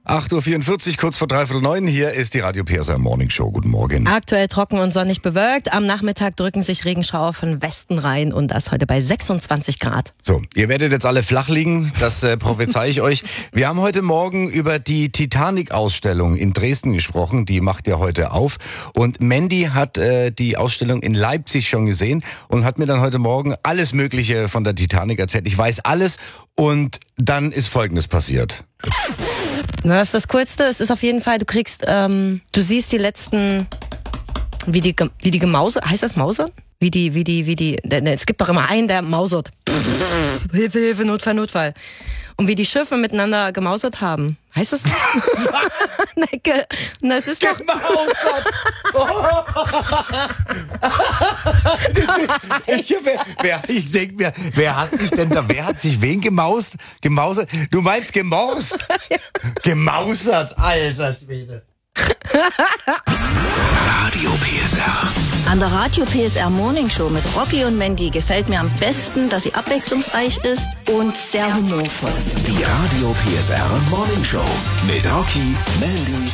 8.44 Uhr, kurz vor 8:45. Hier ist die Radio PSR Morning Show. Guten Morgen. Aktuell trocken und sonnig bewölkt. Am Nachmittag drücken sich Regenschauer von Westen rein und das heute bei 26 Grad. So, ihr werdet jetzt alle flach liegen, das prophezei ich euch. Wir haben heute Morgen über die Titanic-Ausstellung in Dresden gesprochen. Die macht ja heute auf. Und Mandy hat die Ausstellung in Leipzig schon gesehen und hat mir dann heute Morgen alles Mögliche von der Titanic erzählt. Ich weiß alles und dann ist Folgendes passiert. Was ist das Coolste? Es ist auf jeden Fall, du siehst die letzten, wie die gemausert, heißt das Mausern? Es gibt doch immer einen, der mausert. Hilfe, Notfall. Und wie die Schiffe miteinander gemausert haben. Heißt das? Das ist doch... Gemausert! Ich denke mir, wer hat sich wen gemausert? Du meinst gemorst? Gemausert, alter Schwede. Radio PSR. An der Radio PSR Morning Show mit Rocky und Mandy gefällt mir am besten, dass sie abwechslungsreich ist und sehr humorvoll. Die Radio PSR Morning Show mit Rocky, Mandy